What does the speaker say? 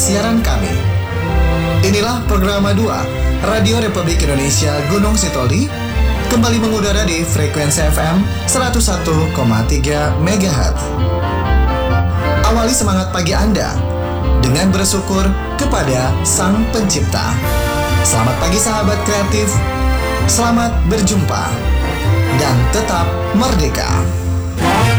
siaran kami. Inilah program 2 Radio Republik Indonesia Gunung Sitoli kembali mengudara di frekuensi FM 101,3 MHz. Awali semangat pagi Anda dengan bersyukur kepada Sang Pencipta. Selamat pagi sahabat kreatif, selamat berjumpa, dan tetap merdeka.